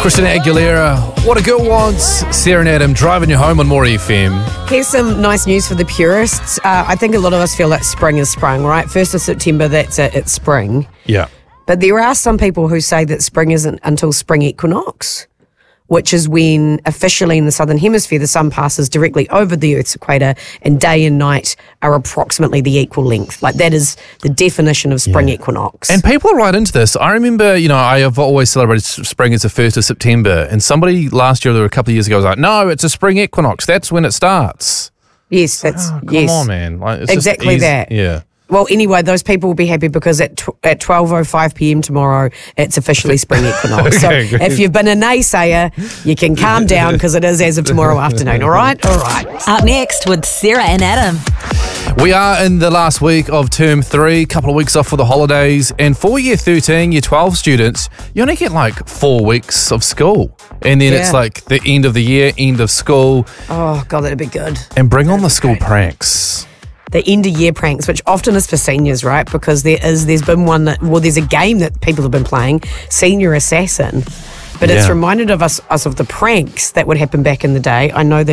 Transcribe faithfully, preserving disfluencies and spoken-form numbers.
Christina Aguilera, What a Girl Wants. Sarah and Adam driving you home on More F M. Here's some nice news for the purists. Uh, I think a lot of us feel like spring is sprung, right? First of September, that's it, it's spring. Yeah. But there are some people who say that spring isn't until spring equinox, which is when officially in the southern hemisphere the sun passes directly over the Earth's equator and day and night are approximately the equal length. Like that is the definition of spring Yeah. equinox. And people are right into this. I remember, you know, I have always celebrated spring as the first of September. And somebody last year or a couple of years ago was like, no, it's a spring equinox. That's when it starts. yes, that's Oh, come yes. on, man. Like, it's just Exactly easy. that. Yeah. Well, anyway, those people will be happy because at tw- at twelve oh five p.m. tomorrow, it's officially spring equinox. So Okay, great. if you've been a naysayer, you can calm down because it is as of tomorrow afternoon, all right? All right. Up next with Sarah and Adam. We are in the last week of term three, couple of weeks off for the holidays. And for year thirteen, year twelve students, you only get like four weeks of school. And then it's Yeah. like the end of the year, end of school. Oh, God, that'd be good. And bring on the school pranks. The end of year pranks, which often is for seniors, right? Because there is, there's been one that, well, there's a game that people have been playing, Senior Assassin. But it's Yeah. reminded of us, us of the pranks that would happen back in the day. I know that